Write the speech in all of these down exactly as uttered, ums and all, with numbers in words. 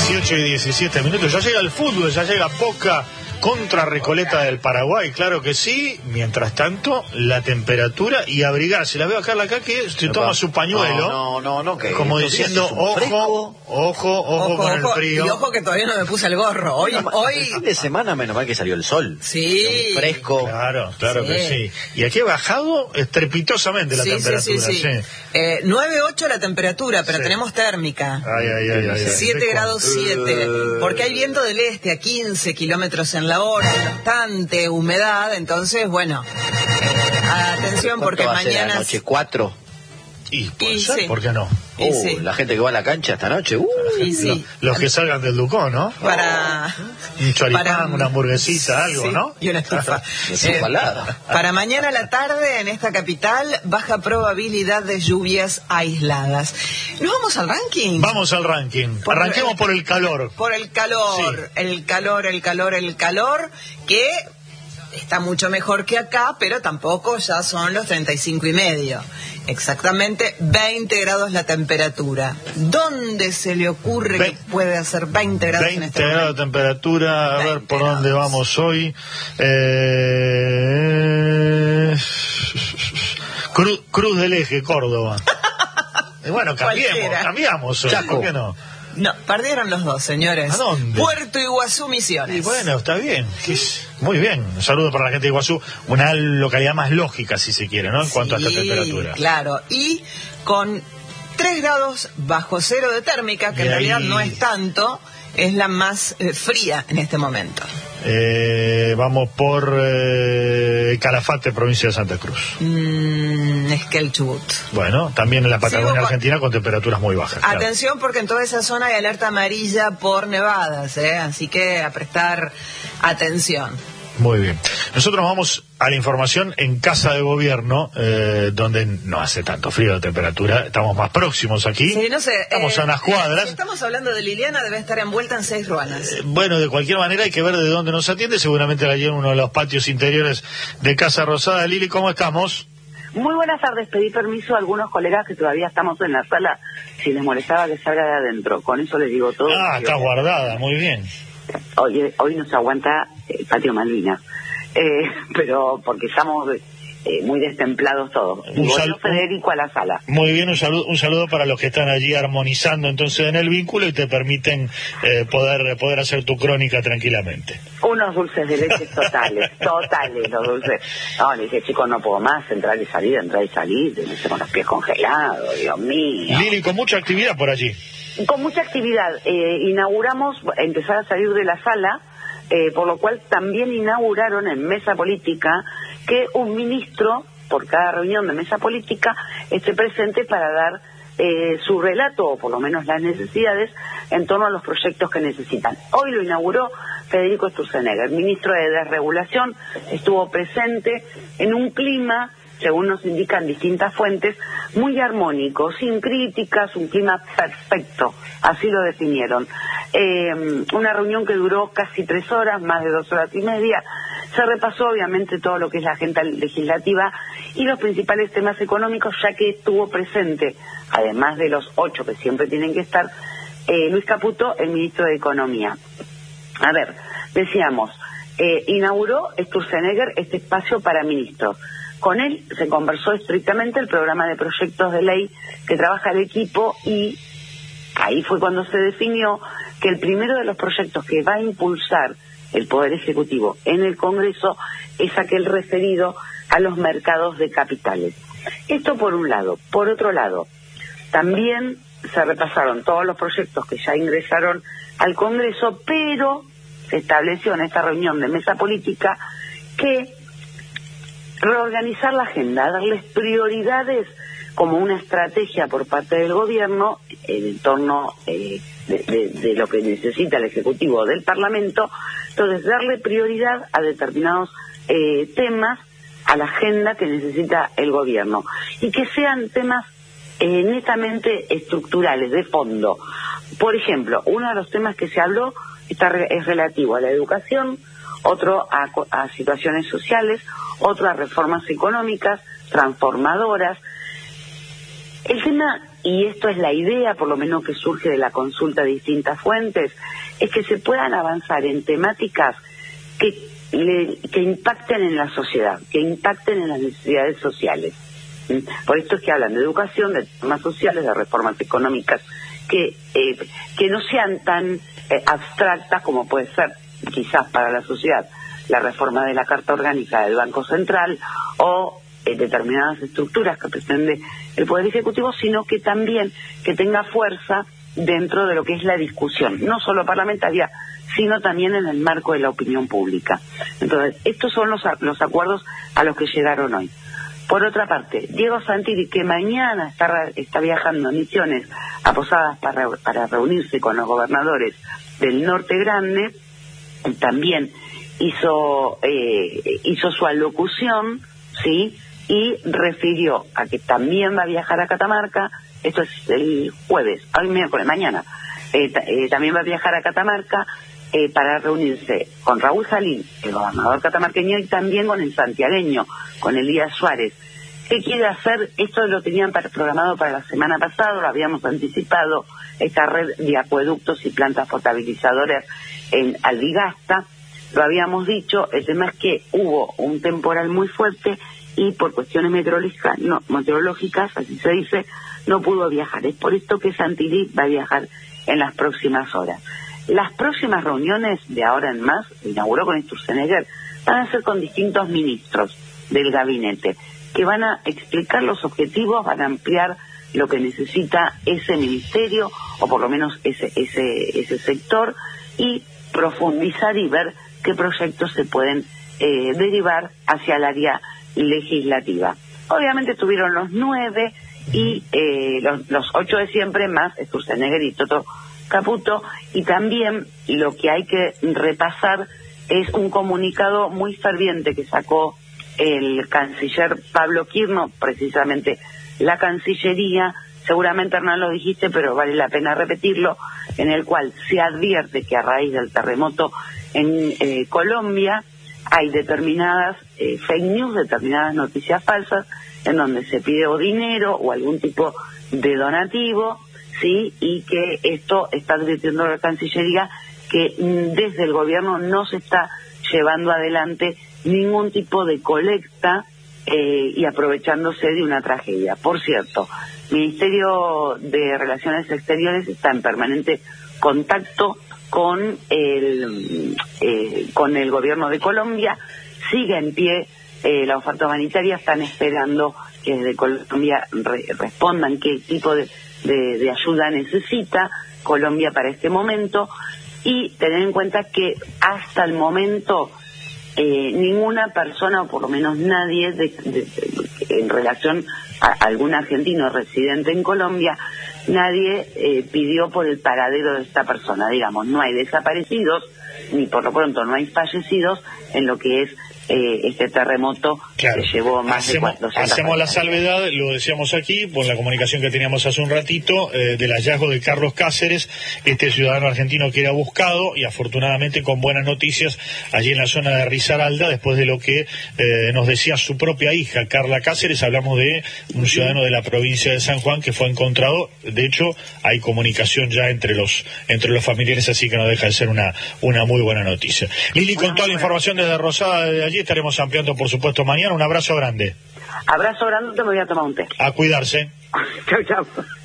dieciocho y diecisiete minutos. Ya llega el fútbol, ya llega Boca contra Recoleta del Paraguay, claro que sí. Mientras tanto, la temperatura y abrigarse. La veo a Carla acá que se toma su pañuelo. No, no, no, no que como diciendo, ojo, ojo, ojo, ojo con el frío. Y ojo que todavía no me puse el gorro. Hoy, bueno, hoy... el fin de semana, menos mal que salió el sol. Sí. Fresco. Claro, claro sí. que sí. Y aquí ha bajado estrepitosamente la sí, temperatura. Sí, sí, sí. sí. Eh, nueve ocho la temperatura, pero sí. tenemos térmica. Ay, ay, ay, ay, siete grados siete. Uh... Porque hay viento del este a quince kilómetros en la hora, bastante humedad, entonces, bueno, eh, atención porque va mañana... A noche cuatro. Y, puede y ser, sí. ¿por qué no? Uh, sí. La gente que va a la cancha esta noche. Uh, y sí. Los, los que salgan del Ducón, ¿no? Para... Un choripán, para... una hamburguesita, algo, sí, ¿no? Y una estufa. eh, para mañana a la tarde, en esta capital, baja probabilidad de lluvias aisladas. ¿Nos vamos al ranking? Vamos al ranking. Por Arranquemos el, por el calor. Por el calor. Sí. El calor, el calor, el calor, que... está mucho mejor que acá, pero tampoco ya son los treinta y cinco y medio. Exactamente veinte grados la temperatura. ¿Dónde se le ocurre Ve que puede hacer veinte grados veinte en este grados momento? de temperatura, a ver por grados. Dónde vamos hoy. Eh... Cruz, Cruz del Eje, Córdoba. Y bueno, cambiemos, cambiamos hoy, ¿por qué no? No, perdieron los dos, señores. ¿A dónde? Puerto Iguazú, Misiones. Y bueno, está bien. Muy bien. Un saludo para la gente de Iguazú. Una localidad más lógica, si se quiere, ¿no? En sí, cuanto a esta temperatura. Claro. Y con tres grados bajo cero de térmica, que y en ahí... realidad no es tanto, es la más eh, fría en este momento. Eh, vamos por eh, Calafate, provincia de Santa Cruz. Mm, Esquel, Chubut. Bueno, también en la Patagonia sí, Argentina con temperaturas muy bajas. Atención, claro. Porque en toda esa zona hay alerta amarilla por nevadas, ¿eh? Así que a prestar atención. Muy bien. Nosotros vamos a la información en Casa de Gobierno, eh, donde no hace tanto frío de temperatura, estamos más próximos aquí. Sí, no sé. Estamos eh, a unas cuadras. Si estamos hablando de Liliana, debe estar envuelta en seis ruanas. Eh, bueno, de cualquier manera hay que ver de dónde nos atiende, seguramente allí en uno de los patios interiores de Casa Rosada. Lili, ¿cómo estamos? Muy buenas tardes, pedí permiso a algunos colegas que todavía estamos en la sala, si les molestaba que salga de adentro, con eso les digo todo. Ah, está guardada, muy bien. Hoy, hoy nos aguanta el patio Malvinas, eh, pero porque estamos eh, muy destemplados todos. Y volvió Federico a la sala. Muy bien, un saludo, un saludo para los que están allí armonizando entonces en el vínculo y te permiten eh, poder poder hacer tu crónica tranquilamente. Unos dulces de leche totales, totales los dulces. No, le dije, chicos, no puedo más, entrar y salir, entrar y salir, me con los pies congelados, Dios mío. Lili, con mucha actividad por allí. Con mucha actividad. Eh, inauguramos, empezar a salir de la sala, eh, por lo cual también inauguraron en mesa política que un ministro, por cada reunión de mesa política, esté presente para dar eh, su relato, o por lo menos las necesidades, en torno a los proyectos que necesitan. Hoy lo inauguró Federico Sturzenegger, ministro de Desregulación, estuvo presente en un clima, según nos indican distintas fuentes, muy armónico, sin críticas, un clima perfecto, así lo definieron. Eh, una reunión que duró casi tres horas, más de dos horas y media. Se repasó obviamente todo lo que es la agenda legislativa y los principales temas económicos, ya que estuvo presente, además de los ocho que siempre tienen que estar, eh, Luis Caputo, el ministro de Economía. A ver, decíamos, eh, inauguró Sturzenegger este espacio para ministros. Con él se conversó estrictamente el programa de proyectos de ley que trabaja el equipo y ahí fue cuando se definió que el primero de los proyectos que va a impulsar el Poder Ejecutivo en el Congreso es aquel referido a los mercados de capitales. Esto por un lado. Por otro lado, también se repasaron todos los proyectos que ya ingresaron al Congreso, pero se estableció en esta reunión de mesa política que reorganizar la agenda, darles prioridades como una estrategia por parte del gobierno en torno eh, de, de, de lo que necesita el Ejecutivo del Parlamento. Entonces, darle prioridad a determinados eh, temas, a la agenda que necesita el gobierno, y que sean temas eh, netamente estructurales, de fondo. Por ejemplo, uno de los temas que se habló está, es relativo a la educación, otro a, a situaciones sociales, otro a reformas económicas, transformadoras. El tema, y esto es la idea, por lo menos que surge de la consulta de distintas fuentes, es que se puedan avanzar en temáticas que, le, que impacten en la sociedad, que impacten en las necesidades sociales. ¿Mm? Por esto es que hablan de educación, de temas sociales, de reformas económicas, que, eh, que no sean tan eh, abstractas como puede ser quizás para la sociedad la reforma de la Carta Orgánica del Banco Central o eh, determinadas estructuras que pretende el Poder Ejecutivo, sino que también que tenga fuerza dentro de lo que es la discusión, no solo parlamentaria, sino también en el marco de la opinión pública. Entonces, estos son los, los acuerdos a los que llegaron hoy. Por otra parte, Diego Santilli, que mañana está, está viajando a Misiones, a Posadas para, para reunirse con los gobernadores del Norte Grande, también hizo eh, hizo su alocución, ¿sí? Y refirió a que también va a viajar a Catamarca, esto es el jueves, hoy miércoles, mañana, eh, eh, también va a viajar a Catamarca eh, para reunirse con Raúl Jalín, el gobernador catamarqueño, y también con el santiagueño, con Elías Suárez. ¿Qué quiere hacer? Esto lo tenían para, programado para la semana pasada, lo habíamos anticipado, esta red de acueductos y plantas potabilizadoras en Albigasta, lo habíamos dicho. El tema es que hubo un temporal muy fuerte y por cuestiones meteorológicas, no, meteorológicas, así se dice, no pudo viajar. Es por esto que Santilli va a viajar en las próximas horas. Las próximas reuniones, de ahora en más, inauguró con Sturzenegger, van a ser con distintos ministros del gabinete, que van a explicar los objetivos, van a ampliar lo que necesita ese ministerio, o por lo menos ese, ese, ese sector, y profundizar y ver qué proyectos se pueden eh, derivar hacia el área legislativa. Obviamente estuvieron los nueve y eh, los, los ocho de siempre, más Sturzenegger y Toto Caputo, y también lo que hay que repasar es un comunicado muy ferviente que sacó el canciller Pablo Quirno, precisamente la Cancillería, seguramente Hernán lo dijiste, pero vale la pena repetirlo, en el cual se advierte que a raíz del terremoto en eh, Colombia hay determinadas eh, fake news, determinadas noticias falsas, en donde se pide o dinero o algún tipo de donativo, sí, y que esto está advirtiendo la Cancillería que mm, desde el gobierno no se está llevando adelante ningún tipo de colecta eh, y aprovechándose de una tragedia. Por cierto, Ministerio de Relaciones Exteriores está en permanente contacto con el eh, con el gobierno de Colombia, sigue en pie eh, la oferta humanitaria, están esperando que desde Colombia re respondan qué tipo de, de, de ayuda necesita Colombia para este momento, y tener en cuenta que hasta el momento eh, ninguna persona, o por lo menos nadie, de, de, de, en relación a algún argentino residente en Colombia, nadie eh, pidió por el paradero de esta persona. Digamos, no hay desaparecidos, ni por lo pronto no hay fallecidos en lo que es eh, este terremoto. Claro. Que llevó más hacemos, de cuatrocientas hacemos la personas. salvedad, lo decíamos aquí, por la comunicación que teníamos hace un ratito, eh, del hallazgo de Carlos Cáceres, este ciudadano argentino que era buscado, y afortunadamente con buenas noticias allí en la zona de Risaralda, después de lo que eh, nos decía su propia hija, Carla Cáceres. Hablamos de un ciudadano de la provincia de San Juan que fue encontrado. De hecho, hay comunicación ya entre los entre los familiares, así que no deja de ser una, una muy buena noticia. Lili, con toda la información desde Rosada, de allí, estaremos ampliando, por supuesto, mañana. Un abrazo grande. Abrazo grande, te voy a tomar un té. A cuidarse. Chao, chao.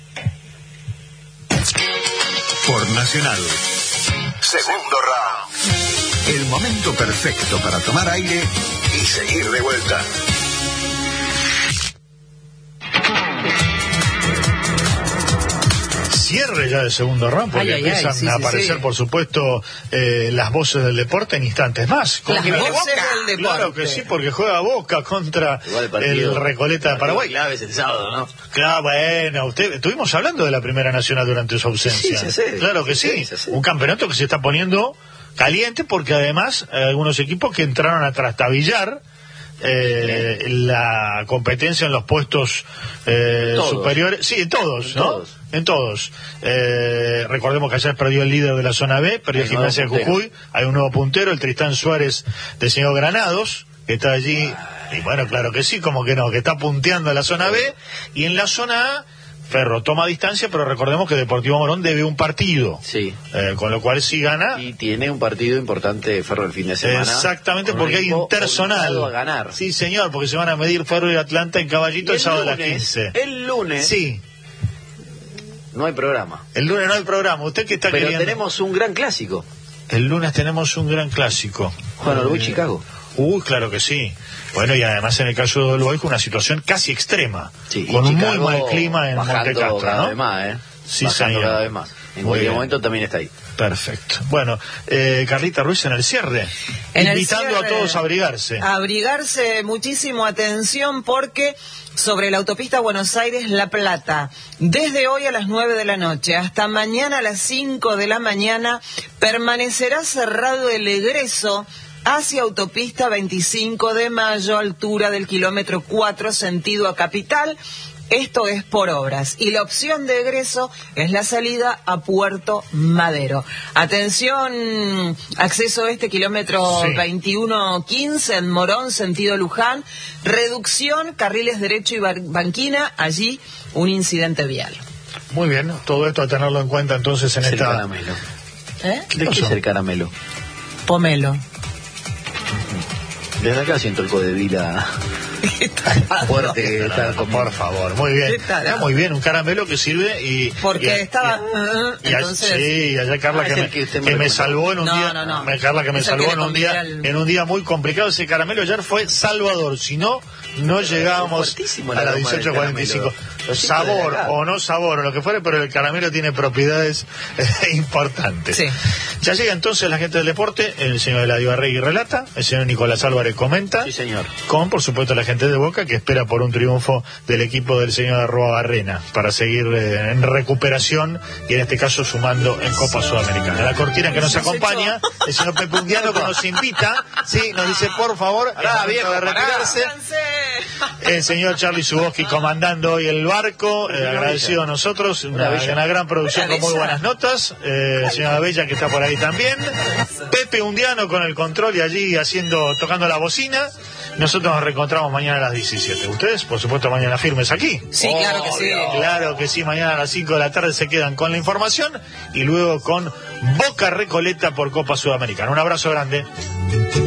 Por Nacional. Segundo round. El momento perfecto para tomar aire y seguir de vuelta. Cierre ya del segundo round, porque ay, ay, empiezan ay, sí, a sí, aparecer, sí. por supuesto, eh, las voces del deporte en instantes más. Las Contra- voces del deporte. Claro que sí, porque juega Boca contra Igual el, partido- Recoleta de Paraguay. Claves el sábado, ¿no? Claro, bueno, usted, estuvimos hablando de la Primera Nacional durante su ausencia. Sí, sí, sí. Claro que sí. Sí, sí, sí. Un campeonato que se está poniendo caliente, porque además hay algunos equipos que entraron a trastabillar eh, la competencia en los puestos eh, Todos. superiores. Sí, en todos, En ¿no? todos. En todos. Eh, recordemos que ayer perdió el líder de la zona B, perdió Hay el Gimnasia de nuevo puntero. Jujuy. Hay un nuevo puntero, el Tristán Suárez del señor Granados, que está allí. Y bueno, claro que sí, como que no, que está punteando la zona B. Y en la zona A Ferro toma distancia, pero recordemos que Deportivo Morón debe un partido. Sí. Eh, con lo cual si gana... Y tiene un partido importante Ferro el fin de semana. Exactamente, porque hay intersonal. A ganar. Sí, señor, porque se van a medir Ferro y Atlanta en Caballito el, el sábado a las quince. El lunes. Sí. No hay programa. El lunes no hay programa. ¿Usted qué está Pero queriendo? tenemos un gran clásico. El lunes tenemos un gran clásico. Juan Orboy, eh, Chicago. Uy, claro que sí. Bueno, y además en el caso de Orboy con una situación casi extrema. Sí, con un Chicago muy mal clima en Montecastro, cada ¿no? vez más, ¿eh? Sí, bajando señor. cada vez más. En Muy cualquier bien. momento también está ahí. Perfecto. Bueno, eh, Carlita Ruiz en el cierre. En el invitando cierre, a todos a abrigarse. A abrigarse muchísimo, atención, porque sobre la autopista Buenos Aires-La Plata, desde hoy a las nueve de la noche hasta mañana a las cinco de la mañana, permanecerá cerrado el egreso hacia autopista veinticinco de mayo, altura del kilómetro cuatro, sentido a Capital. Esto es por obras. Y la opción de egreso es la salida a Puerto Madero. Atención, acceso a este kilómetro Sí. veintiuno quince en Morón, sentido Luján. Reducción, carriles derecho y banquina. Allí un incidente vial. Muy bien, todo esto a tenerlo en cuenta entonces en Es el esta... caramelo. ¿Eh? ¿De qué pasó? es el caramelo? Pomelo. Desde acá siento el codevila fuerte que está No, comiendo. por favor, muy bien. ¿Qué tal? Ah, muy bien, un caramelo que sirve y... Porque y- estaba... y- y- entonces... sí, y allá Carla Ah, que, es el me, que usted me que me recomendó. salvó en un No, día... no, no. me- Carla que me Es el salvó que en le un día conviene al- en un día muy complicado. Ese caramelo ayer fue salvador, si no, no llegábamos fuertísimo el a las aroma del dieciocho cuarenta y cinco. caramelo. Lo siento Sabor de acá. o no sabor o lo que fuere, pero el caramelo tiene propiedades eh, importantes. Sí. Ya llega entonces la gente del deporte, el señor Eladio Arregui relata, el señor Nicolás Álvarez comenta, Sí, señor. con por supuesto la gente de Boca que espera por un triunfo del equipo del señor Arroa Barrena para seguir eh, en recuperación y en este caso sumando en Copa Sudamericana. La cortina que nos acompaña, el señor Pepe Undiano que nos invita, sí, nos dice por favor, es Pará, momento viejo, de pará. retirarse. ¡Alcance! El señor Charlie Suboski comandando hoy el barco, eh, agradecido a nosotros, una, bella. una gran producción Una con muy bella. buenas notas, eh, señora Bella que está por ahí también, Pepe Undiano con el control y allí haciendo, tocando la bocina. Nosotros nos reencontramos mañana a las diecisiete. Ustedes, por supuesto, mañana firmes aquí. Sí, claro que sí. Claro que sí, mañana a las cinco de la tarde se quedan con la información y luego con Boca Recoleta por Copa Sudamericana. Un abrazo grande.